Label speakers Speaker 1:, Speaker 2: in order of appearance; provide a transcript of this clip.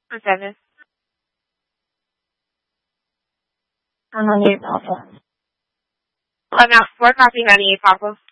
Speaker 1: On 7.
Speaker 2: On 98 Alpha.
Speaker 1: 11 out 4, copy 98 Papa.